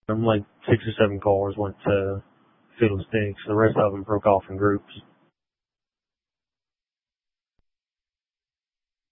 Like 6 or 7 cars went to Fiddlesticks. The rest of them broke off in groups.